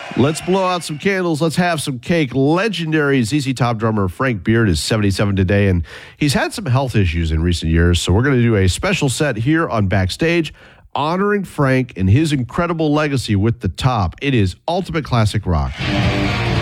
Let's blow out some candles. Let's have some cake. Legendary ZZ Top drummer Frank Beard is 77 today, and he's had some health issues in recent years. So we're going to do a special set here on Backstage honoring Frank and his incredible legacy with the Top. It is ultimate classic rock.